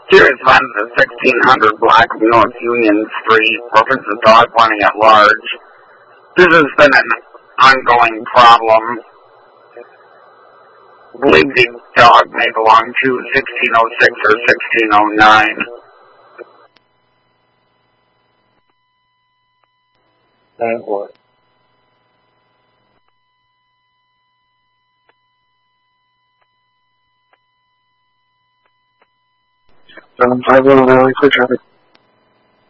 Serious funds at 1600 block of North Union Street, reference of dog running at large. This has been an ongoing problem. I believe the dog may belong to 1606 or 1609. And what? Valley, clear traffic.